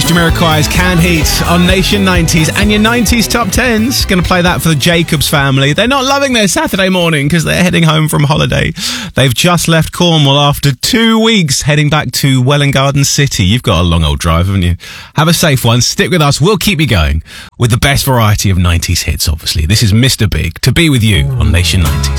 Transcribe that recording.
Jamiroquai's Canned Heat on Nation 90s, and your 90s top 10s. Going to play that for the Jacobs family. They're not loving their Saturday morning because they're heading home from holiday. They've just left Cornwall after 2 weeks, heading back to Welwyn Garden City. You've got a long old drive, haven't you? Have a safe one. Stick with us. We'll keep you going with the best variety of 90s hits, obviously. This is Mr. Big, To Be With You on Nation 90s.